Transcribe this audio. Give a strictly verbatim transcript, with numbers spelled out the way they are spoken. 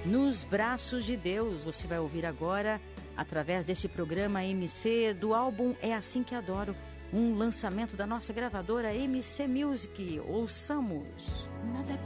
Nos Braços de Deus. Você vai ouvir agora, através deste programa M C, do álbum É Assim Que Adoro, um lançamento da nossa gravadora M C Music. Ouçamos. Nada